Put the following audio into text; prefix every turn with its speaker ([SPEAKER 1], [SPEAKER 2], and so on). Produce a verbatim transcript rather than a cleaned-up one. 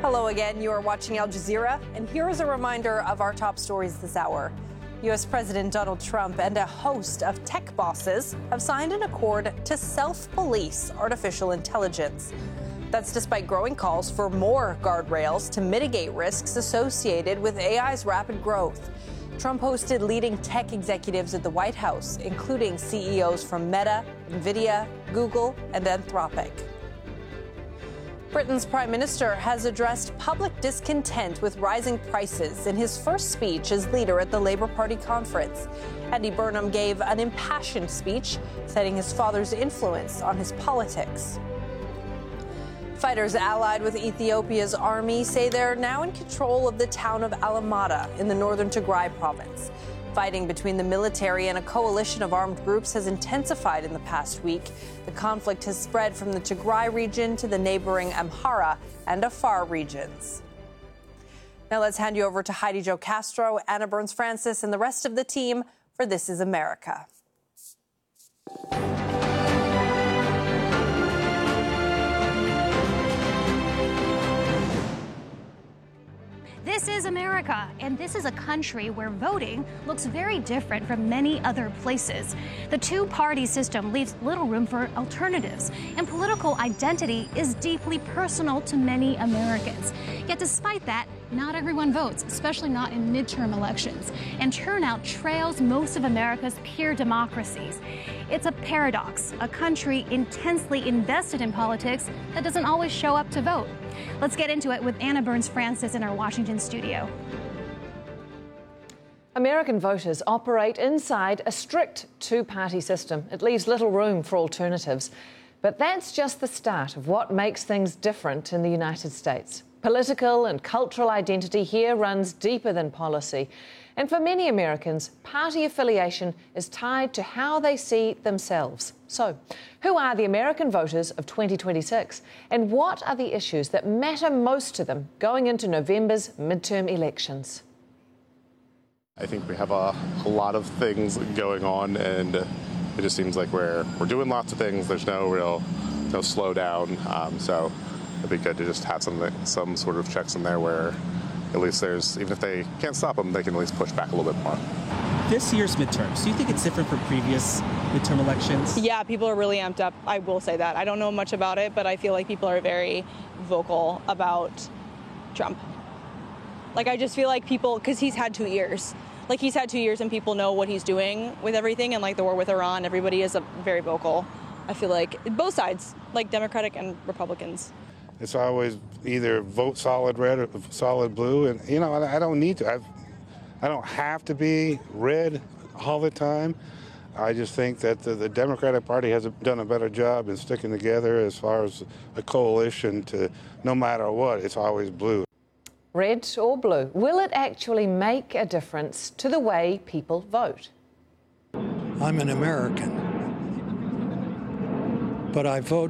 [SPEAKER 1] Hello again. You are watching Al Jazeera, and here is a reminder of our top stories this hour. U S President Donald Trump and a host of tech bosses have signed an accord to self-police artificial intelligence. That's despite growing calls for more guardrails to mitigate risks associated with A I's rapid growth. Trump hosted leading tech executives at the White House, including C E Os from Meta, Nvidia, Google, and Anthropic. Britain's Prime Minister has addressed public discontent with rising prices in his first speech as leader at the Labour Party conference. Andy Burnham gave an impassioned speech, citing his father's influence on his politics. Fighters allied with Ethiopia's army say they're now in control of the town of Alamata in the northern Tigray province. Fighting between the military and a coalition of armed groups has intensified in the past week. The conflict has spread from the Tigray region to the neighboring Amhara and Afar regions. Now let's hand you over to Heidi Jo Castro, Anna Burns-Francis, and the rest of the team for This is America.
[SPEAKER 2] This is America, and this is a country where voting looks very different from many other places. The two-party system leaves little room for alternatives, and political identity is deeply personal to many Americans. Yet despite that, not everyone votes, especially not in midterm elections, and turnout trails most of America's peer democracies. It's a paradox, a country intensely invested in politics that doesn't always show up to vote. Let's get into it with Anna Burns-Francis in our Washington studio.
[SPEAKER 3] American voters operate inside a strict two-party system. It leaves little room for alternatives. But that's just the start of what makes things different in the United States. Political and cultural identity here runs deeper than policy. And for many Americans, party affiliation is tied to how they see themselves. So, who are the American voters of twenty twenty-six? And what are the issues that matter most to them going into November's midterm elections?
[SPEAKER 4] I think we have a, a lot of things going on, and it just seems like we're we're doing lots of things. There's no real no slowdown. Um, so it'd be good to just have some some sort of checks in there where at least there's, even if they can't stop them, they can at least push back a little bit more.
[SPEAKER 5] This year's midterms, do you think it's different from previous midterm elections?
[SPEAKER 6] Yeah, people are really amped up. I will say that. I don't know much about it, but I feel like people are very vocal about Trump. Like, I just feel like people, because he's had two years. Like, he's had two years and people know what he's doing with everything, and like the war with Iran, everybody is a, very vocal. I feel like both sides, like Democratic and Republicans.
[SPEAKER 7] It's always either vote solid red or solid blue, and you know I don't need to. I've, I don't have to be red all the time. I just think that the, the Democratic Party has done a better job in sticking together as far as a coalition. To no matter what, it's always blue.
[SPEAKER 3] Red or blue, will it actually make a difference to the way people vote?
[SPEAKER 8] I'm an American, but I vote